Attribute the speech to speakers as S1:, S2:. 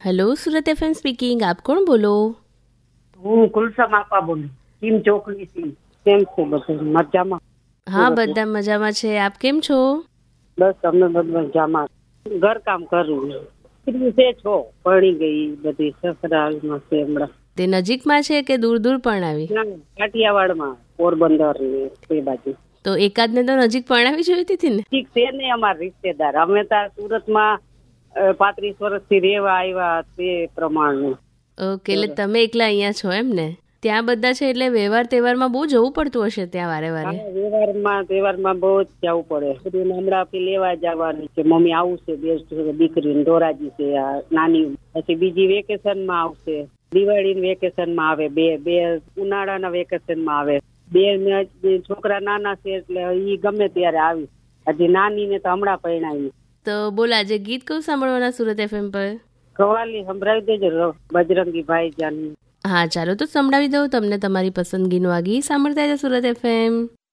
S1: Hello सूरत FM speaking, आप कौन बोलो?
S2: હું કુલસમ આપા બોલું. ટીમ ચોકડી થી. કેમ છે બધું મજામાં?
S1: હા, બધા મજામાં છે. આપ કેમ છો?
S2: બસ અમે બધા મજામાં. ઘર કામ કરું. સ્ત્રી છે છો ભણી ગઈ બધી સસરાલમાં છે હમણાં.
S1: તે નજીકમાં છે કે દૂર દૂર પરણાવી?
S2: ના, કાઠિયાવાડમાં પોરબંદર ને તે બાજુ.
S1: તો એકાદને તો નજીક પરણાવી જોઈતી હતી ને?
S2: ઠીક છે ને અમારા રિશ્તેદાર. અમે ત્યાં સુરતમાં 35 વર્ષથી રહેવા આવ્યા તે પ્રમાણે.
S1: ઓકે, એટલે તમે એકલા અહીંયા છો એમ ને? ત્યાં બધા છે એટલે વ્યવહાર તહેવારમાં બહુ જવું પડતું હશે ત્યાં વારે વારે.
S2: તહેવારમાં બહુ જ જવું પડે. હમણાં લેવા જવાની છે. મમ્મી આવું છે, દીકરી ધોરાજી છે નાની. પછી બીજી વેકેશનમાં આવશે, દિવાળી વેકેશનમાં આવે, બે ઉનાળાના વેકેશનમાં આવે. બે છોકરા નાના છે એટલે ઈ ગમે ત્યારે આવી. હજી નાની ને તો હમણાં પરણાવી.
S1: તો બોલ, આજે ગીત કયું સાંભળવાના સુરત એફએમ પર?
S2: કવાલી સંભળાવી દેજો બજરંગી ભાઈજાન.
S1: હા ચાલો, તો સંભળાવી દઉં તમને તમારી પસંદગીનું આ ગીત. સાંભળતા જ સુરત એફએમ.